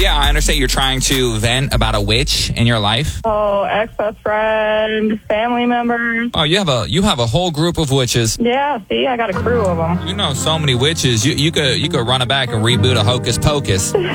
Yeah, I understand you're trying to vent about a witch in your life. Oh, ex-best friend, family members. Oh, you have a whole group of witches. Yeah, see, I got a crew of them. You know so many witches. You could run it back and reboot a Hocus Pocus.